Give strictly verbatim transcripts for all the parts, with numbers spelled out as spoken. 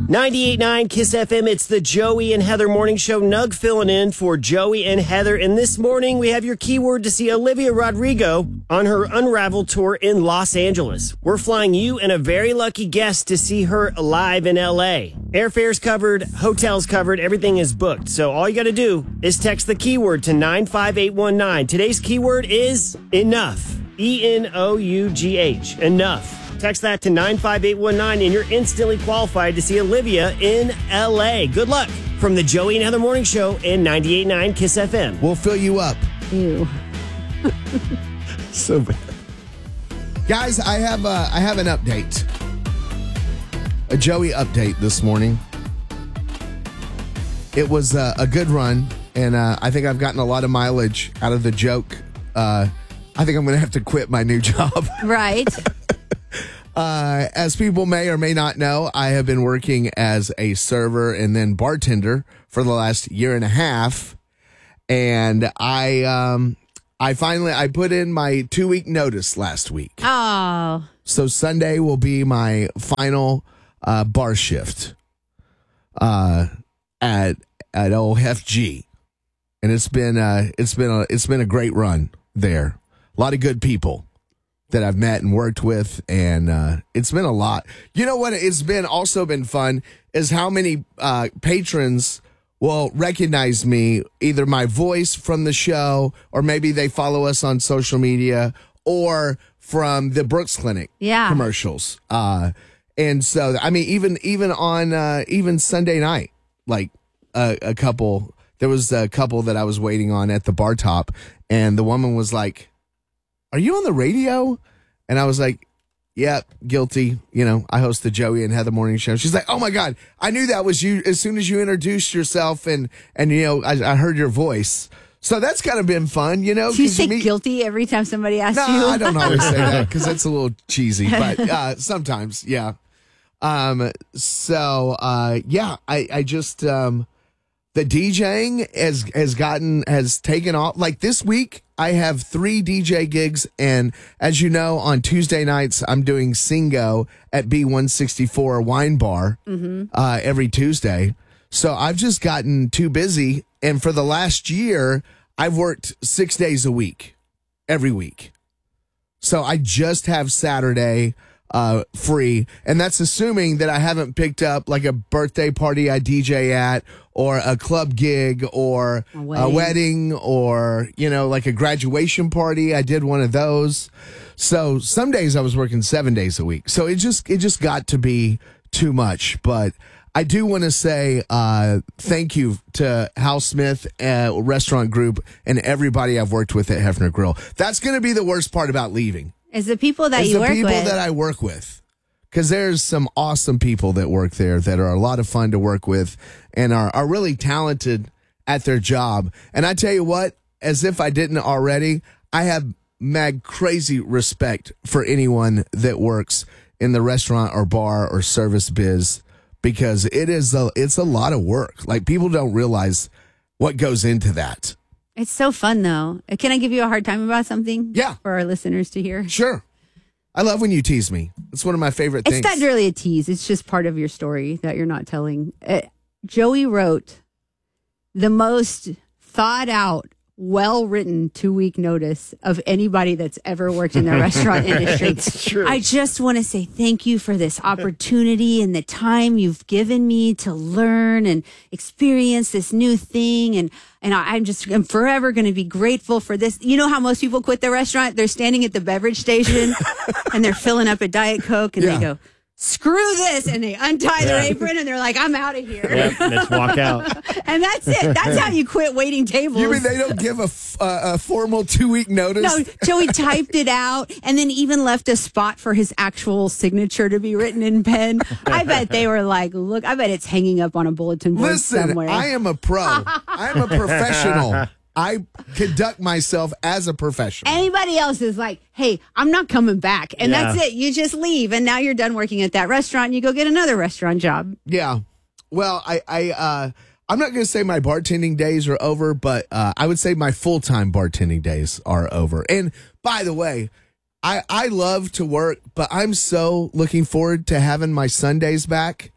ninety-eight point nine Kiss F M, it's the Joey and Heather Morning Show. Nug filling in for Joey and Heather. And this morning, we have your keyword to see Olivia Rodrigo on her Unravel tour in Los Angeles. We're flying you and a very lucky guest to see her live in L A. Airfare's covered, hotels covered, everything is booked. So all you got to do is text the keyword to nine five eight one nine. Today's keyword is enough. E N O U G H. Enough. Text that to nine five eight one nine and you're instantly qualified to see Olivia in L A. Good luck from the Joey and Heather Morning Show and ninety-eight point nine Kiss F M. We'll fill you up. Ew. So bad. Guys, I have a, I have an update. A Joey update this morning. It was uh, a good run, and uh, I think I've gotten a lot of mileage out of the joke. Uh, I think I'm going to have to quit my new job. Right. Uh, as people may or may not know, I have been working as a server and then bartender for the last year and a half. And I, um, I finally, I put in my two week notice last week. Oh. So Sunday will be my final, uh, bar shift, uh, at, at O F G. And it's been, uh, it's been a, it's been a great run there. A lot of good people that I've met and worked with, and uh, it's been a lot. You know what? It's been also been fun is how many uh, patrons will recognize me, either my voice from the show, or maybe they follow us on social media, or from the Brooks Clinic yeah. commercials. Uh, and so, I mean, even even on uh, even Sunday night, like uh, a couple, there was a couple that I was waiting on at the bar top, and the woman was like, "Are you on the radio?" And I was like, "Yeah, guilty. You know, I host the Joey and Heather Morning Show." She's like, "Oh my God, I knew that was you as soon as you introduced yourself, and and you know, I, I heard your voice." So that's kind of been fun, you know. Do you say you meet- guilty every time somebody asks no, you? I don't always say that because that's a little cheesy, but uh, sometimes, yeah. Um. So, uh, yeah, I I just um, the DJing has has gotten has taken off. Like this week, I have three D J gigs, and as you know, on Tuesday nights, I'm doing Singo at B one sixty-four Wine Bar mm-hmm. uh, every Tuesday. So I've just gotten too busy, and for the last year, I've worked six days a week, every week. So I just have Saturday uh, free, and that's assuming that I haven't picked up like a birthday party I D J at, or a club gig, or a wedding. a wedding, or, you know, like a graduation party. I did one of those. So some days I was working seven days a week. So it just, it just got to be too much. But I do want to say uh, thank you to Hal Smith uh, Restaurant Group and everybody I've worked with at Hefner Grill. That's going to be the worst part about leaving. Is the people that is you the work people with. that I work with. Because there's some awesome people that work there that are a lot of fun to work with and are, are really talented at their job. And I tell you what, as if I didn't already, I have mad crazy respect for anyone that works in the restaurant or bar or service biz, because it is a, it's a lot of work. Like, people don't realize what goes into that. It's so fun, though. Can I give you a hard time about something? Yeah. For our listeners to hear? Sure. I love when you tease me. It's one of my favorite things. It's not really a tease. It's just part of your story that you're not telling. Uh, Joey wrote the most thought out, well-written two-week notice of anybody that's ever worked in the restaurant industry. It's true. I just want to say thank you for this opportunity and the time you've given me to learn and experience this new thing. And and I, I'm just I'm forever going to be grateful for this. You know how most people quit the restaurant? They're standing at the beverage station and they're filling up a Diet Coke and Yeah. they go, "Screw this," and they untie their apron and they're like, "I'm out of here." Yep, let's walk out. And that's it. That's how you quit waiting tables. You mean they don't give a, f- uh, a formal two-week notice? No, Joey typed it out and then even left a spot for his actual signature to be written in pen. I bet they were like, look, I bet it's hanging up on a bulletin board Listen, somewhere. I am a pro. I am a professional. I conduct myself as a professional. Anybody else is like, hey, I'm not coming back. And Yeah. that's it. You just leave. And now you're done working at that restaurant. And you go get another restaurant job. Yeah. Well, I, I, uh, I'm not going to say my bartending days are over, but uh, I would say my full-time bartending days are over. And by the way, I, I love to work, but I'm so looking forward to having my Sundays back,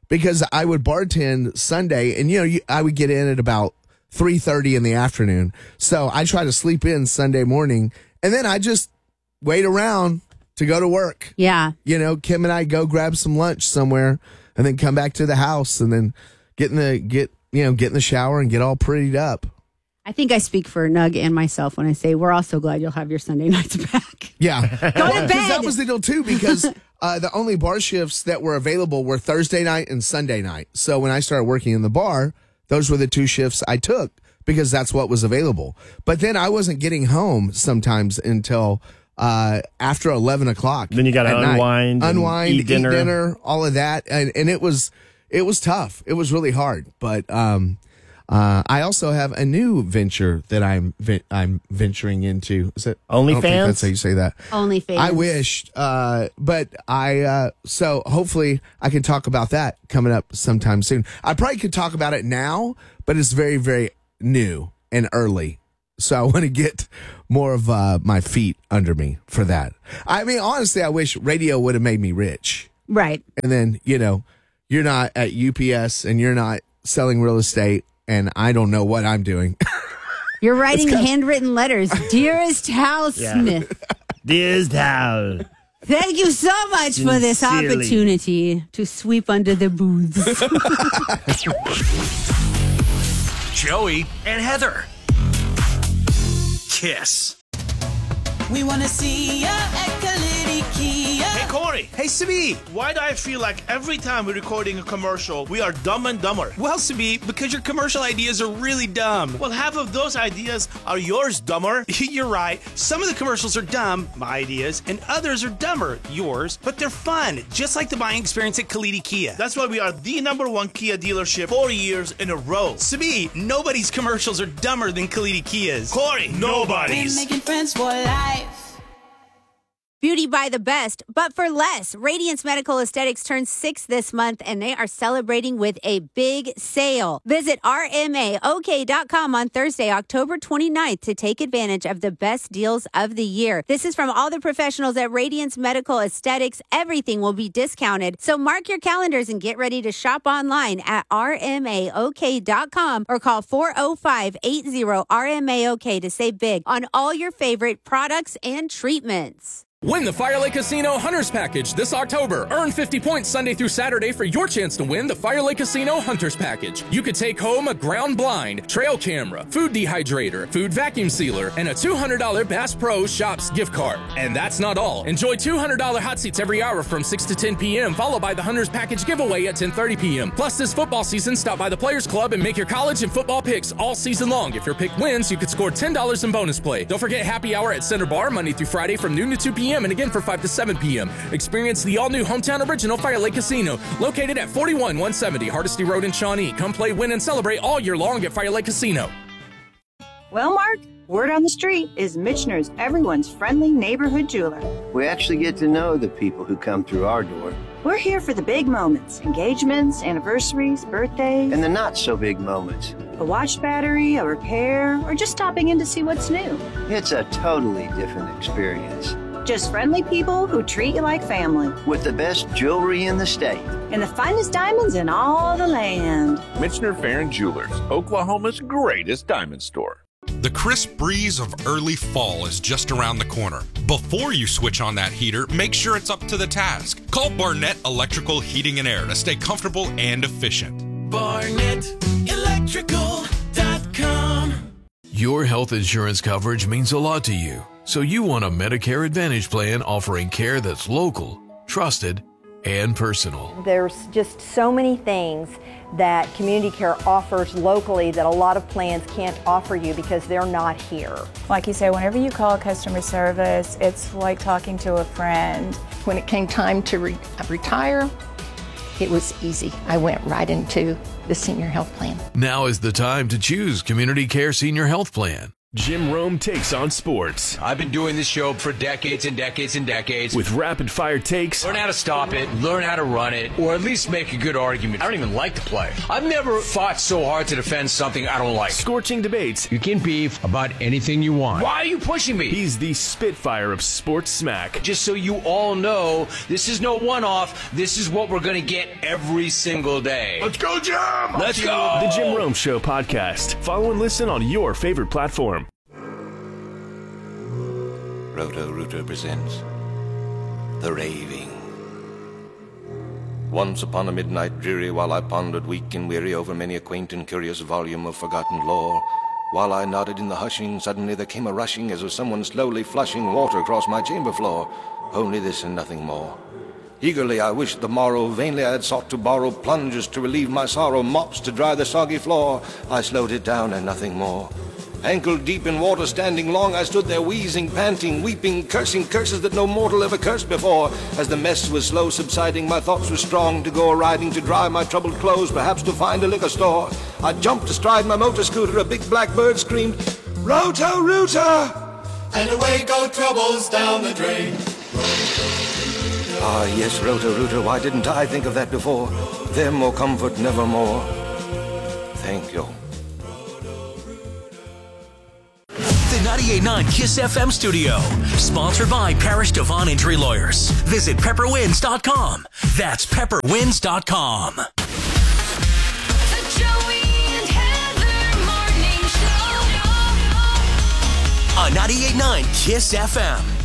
because I would bartend Sunday, and you know, you, I would get in at about three thirty in the afternoon. So I try to sleep in Sunday morning, and then I just wait around to go to work. Yeah. You know, Kim and I go grab some lunch somewhere, and then come back to the house, and then get in the get you know get in the shower and get all prettied up. I think I speak for Nug and myself when I say we're all so glad you'll have your Sunday nights back. Yeah. Go to bed. That was the deal, too, because uh, the only bar shifts that were available were Thursday night and Sunday night. So when I started working in the bar, those were the two shifts I took because that's what was available. But then I wasn't getting home sometimes until uh, after eleven o'clock. Then you got to unwind, and unwind, eat dinner. eat dinner, all of that. And, and it was it was tough. It was really hard. But um Uh, I also have a new venture that I'm vi- I'm venturing into. Is it OnlyFans? That's how you say that. OnlyFans. I wish, uh, but I uh, so hopefully I can talk about that coming up sometime soon. I probably could talk about it now, but it's very very new and early, so I want to get more of uh, my feet under me for that. I mean, honestly, I wish radio would have made me rich, Right. and then you know you're not at U P S and you're not selling real estate. And I don't know what I'm doing. You're writing handwritten letters. Dearest Hal Yeah. Smith, Dearest Hal. thank you so much for this Sincerely. opportunity to sweep under the booths. Joey and Heather. Kiss. We wanna see ya at Kalidi Kia. Hey, Corey. Hey, Sabi, why do I feel like every time we're recording a commercial, we are dumb and dumber? Well, Sabi, because your commercial ideas are really dumb. Well, half of those ideas are yours, dumber. You're right. Some of the commercials are dumb, my ideas, and others are dumber, yours, but they're fun, just like the buying experience at Kalidi Kia. That's why we are the number one Kia dealership four years in a row. Sabi, nobody's commercials are dumber than Kalidi Kia's. Corey, We're nobody's. making friends for life. Beauty by the best, but for less. Radiance Medical Aesthetics turns six this month, and they are celebrating with a big sale. Visit R M A O K dot com on Thursday, October twenty-ninth, to take advantage of the best deals of the year. This is from all the professionals at Radiance Medical Aesthetics. Everything will be discounted. So mark your calendars and get ready to shop online at R M A O K dot com or call four oh five, eight oh, R M A O K to save big on all your favorite products and treatments. Win the Fire Lake Casino Hunters Package this October. Earn fifty points Sunday through Saturday for your chance to win the Fire Lake Casino Hunters Package. You could take home a ground blind, trail camera, food dehydrator, food vacuum sealer, and a two hundred dollars Bass Pro Shops gift card. And that's not all. Enjoy two hundred dollars hot seats every hour from six to ten p.m., followed by the Hunters Package giveaway at ten thirty p.m. Plus, this football season, stop by the Players Club and make your college and football picks all season long. If your pick wins, you could score ten dollars in bonus play. Don't forget happy hour at Center Bar Monday through Friday from noon to two p.m. and again for five to seven p.m. Experience the all-new hometown original Fire Lake Casino, located at forty-one one seventy Hardesty Road in Shawnee. Come play, win, and celebrate all year long at Fire Lake Casino. Well, Mark, word on the street is Michener's everyone's friendly neighborhood jeweler. We actually get to know the people who come through our door. We're here for the big moments, engagements, anniversaries, birthdays, And the not so big moments. a watch battery, a repair, or just stopping in to see what's new. It's a totally different experience. Just friendly people who treat you like family. With the best jewelry in the state. And the finest diamonds in all the land. Michener Farron Jewelers, Oklahoma's greatest diamond store. The crisp breeze of early fall is just around the corner. Before you switch on that heater, make sure it's up to the task. Call Barnett Electrical Heating and Air to stay comfortable and efficient. Barnett Electrical dot com. Your health insurance coverage means a lot to you, so you want a Medicare Advantage plan offering care that's local, trusted, and personal. There's just so many things that Community Care offers locally that a lot of plans can't offer you because they're not here. Like you say, whenever you call customer service, it's like talking to a friend. When it came time to re- retire, it was easy. I went right into the senior health plan. Now is the time to choose Community Care Senior Health Plan. Jim Rome takes on sports. I've been doing this show for decades and decades and decades. With rapid fire takes. Learn how to stop it, learn how to run it, or at least make a good argument. I don't even like to play. I've never fought so hard to defend something I don't like. Scorching debates. You can beef about anything you want. Why are you pushing me? He's the Spitfire of sports smack. Just so you all know, this is no one-off. This is what we're going to get every single day. Let's go, Jim! Let's go! The Jim Rome Show podcast. Follow and listen on your favorite platform. Roto-Rooter presents The Raving. Once upon a midnight dreary, while I pondered weak and weary over many a quaint and curious volume of forgotten lore, while I nodded in the hushing, suddenly there came a rushing as of someone slowly flushing water across my chamber floor. Only this and nothing more. Eagerly I wished the morrow, vainly I had sought to borrow plungers to relieve my sorrow, mops to dry the soggy floor. I slowed it down and nothing more. Ankle deep in water, standing long, I stood there wheezing, panting, weeping, cursing curses that no mortal ever cursed before. As the mess was slow subsiding, my thoughts were strong to go a-riding, to dry my troubled clothes, perhaps to find a liquor store. I jumped astride my motor scooter, a big black bird screamed, Roto-Rooter! And away go troubles down the drain. Ah, yes, Roto-Rooter, why didn't I think of that before? Them or comfort nevermore. Thank you. The ninety-eight point nine KISS F M studio. Sponsored by Parish Devon Injury Lawyers. Visit pepper winds dot com. That's pepper winds dot com. The Joey and Heather Morning Show. On ninety-eight point nine KISS F M.